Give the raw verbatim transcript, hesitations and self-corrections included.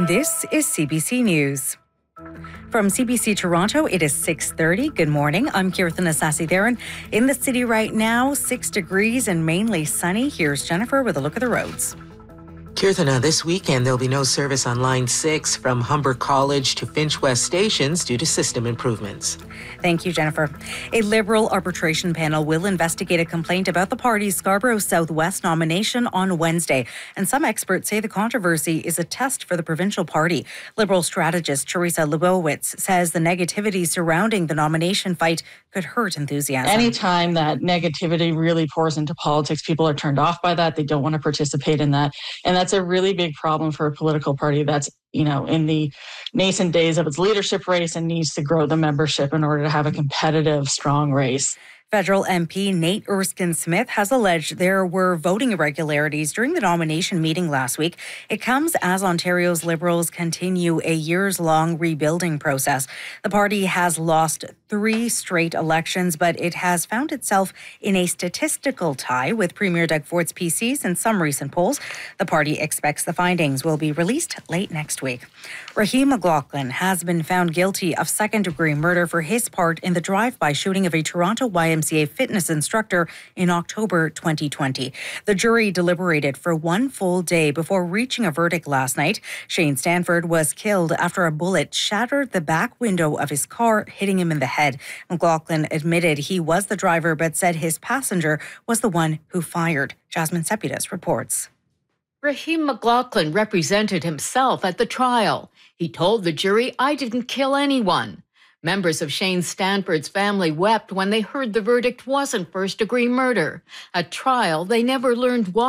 This is C B C News. From C B C Toronto, it is six thirty. Good morning. I'm Kirtan Asasi-Theron. In the city right now, six degrees and mainly sunny. Here's Jennifer with a look at the roads. Kirtana, this weekend there'll be no service on Line six from Humber College to Finch West stations due to system improvements. Thank you, Jennifer. A Liberal arbitration panel will investigate a complaint about the party's Scarborough Southwest nomination on Wednesday, and some experts say the controversy is a test for the provincial party. Liberal strategist Teresa Leibowitz says the negativity surrounding the nomination fight could hurt enthusiasm. Anytime that negativity really pours into politics, people are turned off by that. They don't want to participate in that. And that's a really big problem for a political party that's, you know, in the nascent days of its leadership race and needs to grow the membership in order to have a competitive, strong race. Federal M P Nate Erskine-Smith has alleged there were voting irregularities during the nomination meeting last week. It comes as Ontario's Liberals continue a years-long rebuilding process. The party has lost three straight elections, but it has found itself in a statistical tie with Premier Doug Ford's P Cs in some recent polls. The party expects the findings will be released late next week. Raheem McLaughlin has been found guilty of second-degree murder for his part in the drive-by shooting of a Toronto Y M C A fitness instructor in October twenty twenty. The jury deliberated for one full day before reaching a verdict last night. Shane Stanford was killed after a bullet shattered the back window of his car, hitting him in the head. McLaughlin admitted he was the driver, but said his passenger was the one who fired. Jasmine Sepidas reports. Raheem McLaughlin represented himself at the trial. He told the jury, "I didn't kill anyone." Members of Shane Stanford's family wept when they heard the verdict wasn't first-degree murder. At trial, they never learned why.